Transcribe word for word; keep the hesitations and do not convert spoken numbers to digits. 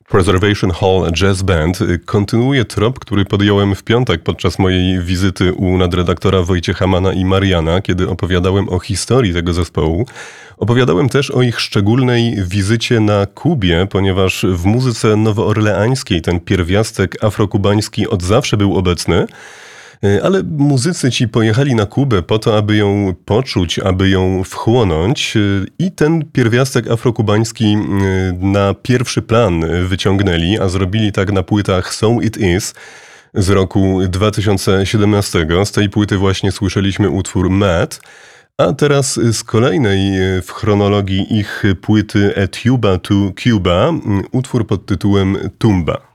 Preservation Hall Jazz Band kontynuuje trop, który podjąłem w piątek podczas mojej wizyty u nadredaktora Wojciecha Mana i Mariana, kiedy opowiadałem o historii tego zespołu. Opowiadałem też o ich szczególnej wizycie na Kubie, ponieważ w muzyce nowoorleańskiej ten pierwiastek afrokubański od zawsze był obecny. Ale muzycy ci pojechali na Kubę po to, aby ją poczuć, aby ją wchłonąć i ten pierwiastek afrokubański na pierwszy plan wyciągnęli, a zrobili tak na płytach So It Is z roku dwa tysiące siedemnastego. Z tej płyty właśnie słyszeliśmy utwór Mad, a teraz z kolejnej w chronologii ich płyty A Tuba to Cuba utwór pod tytułem Tumba.